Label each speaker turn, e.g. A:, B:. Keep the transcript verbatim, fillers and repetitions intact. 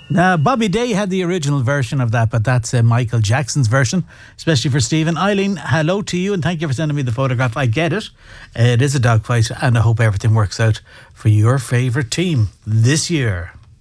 A: Now, Bobby Day had the original version of that, but that's uh, Michael Jackson's version, especially for Stephen. Eileen, hello to you, and thank you for sending me the photograph. I get it. Uh, it is a dogfight, and I hope everything works out for your favourite team this year.